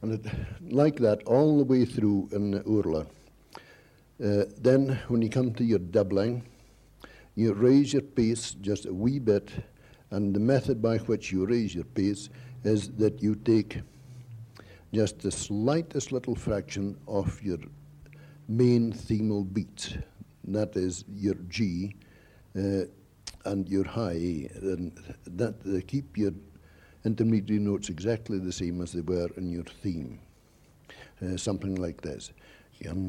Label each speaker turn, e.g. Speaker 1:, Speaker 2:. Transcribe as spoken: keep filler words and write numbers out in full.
Speaker 1: And it, like that all the way through in the Urla. Uh, then when you come to your doubling, you raise your pace just a wee bit, and the method by which you raise your pace is that you take just the slightest little fraction of your main themal beats. That is your G uh, and your high A. And that uh, keep your intermediate notes exactly the same as they were in your theme. Uh, something like this.